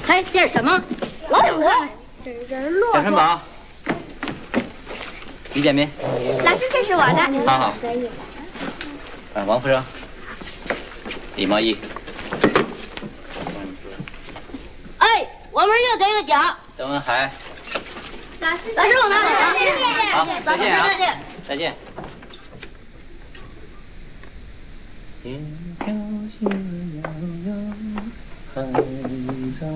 嘿，这是什么？老虎。 这是骆蒋顺宝，李建民。 老师，这是我的。 好好。王福生，李茂义。 哎，我们又得一个奖。 邓文海。 老师， 我拿走了。 好，再见啊！ 再见。 再见。天飘雪洋洋，海在。